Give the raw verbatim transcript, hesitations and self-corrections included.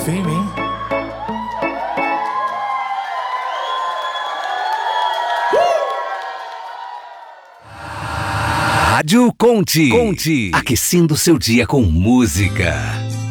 Fame, hein? Rádio Conte. Conte. Aquecendo seu dia com música.